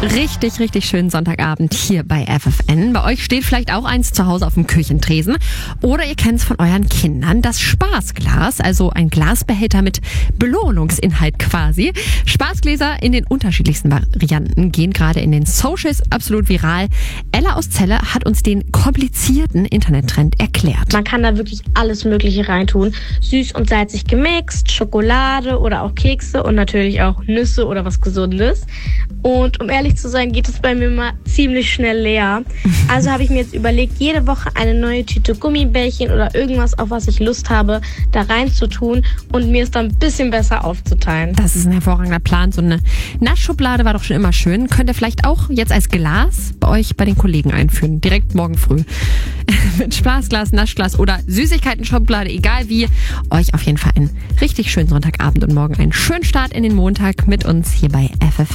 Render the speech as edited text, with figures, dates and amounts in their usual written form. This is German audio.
Richtig, richtig schönen Sonntagabend hier bei FFN. Bei euch steht vielleicht auch eins zu Hause auf dem Küchentresen. Oder ihr kennt es von euren Kindern, das Spaßglas, also ein Glasbehälter mit Belohnungsinhalt quasi. Spaßgläser in den unterschiedlichsten Varianten gehen gerade in den Socials absolut viral. Ella aus Celle hat uns den komplizierten Internettrend erklärt. Man kann da wirklich alles Mögliche reintun. Süß und salzig gemixt, Schokolade oder auch Kekse und natürlich auch Nüsse oder was Gesundes. Und um ehrlich zu sein, geht es bei mir mal ziemlich schnell leer. Also habe ich mir jetzt überlegt, jede Woche eine neue Tüte Gummibärchen oder irgendwas, auf was ich Lust habe, da reinzutun und mir es dann ein bisschen besser aufzuteilen. Das ist ein hervorragender Plan. So eine Naschschublade war doch schon immer schön. Könnt ihr vielleicht auch jetzt als Glas bei euch bei den Kollegen einführen. Direkt morgen früh. Mit Spaßglas, Naschglas oder Süßigkeiten-Schublade, egal wie. Euch auf jeden Fall einen richtig schönen Sonntagabend und morgen einen schönen Start in den Montag mit uns hier bei FFN.